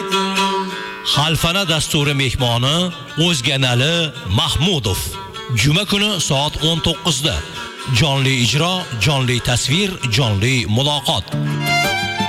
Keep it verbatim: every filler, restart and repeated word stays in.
Xalfana dasturi mehmoni O'zganali Mahmudov. Juma kuni soat o'n to'qqizda jonli ijro, jonli tasvir, jonli muloqot.